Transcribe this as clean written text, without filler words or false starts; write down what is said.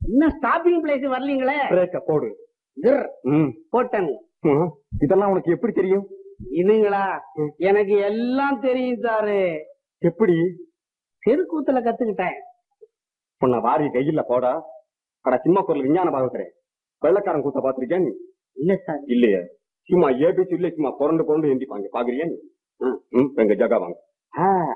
இன்னும் stopping place வரலீங்களே. பிரேக்க போடு. போட்டேன். இதெல்லாம் உனக்கு எப்படி தெரியும்? இதுங்களா, எனக்கு எல்லாம் தெரியும் சாரு. எப்படி? தெருக்கூத்துல கத்துக்கிட்டேன். உன்னை வாரி கையில போடா. அட சின்ன குரல் விஞ்ஞான பாக்குறேன். வெள்ளக்காரன் கூத்த பாத்திருக்கியா நீ? இல்ல சார். இல்லையே. சும்மா ஏபிசி இல்ல, சும்மா புரண்டு புரண்டு எந்திப்பாங்க பாக்குறியா நீ? எங்க ஜகா வாங்க.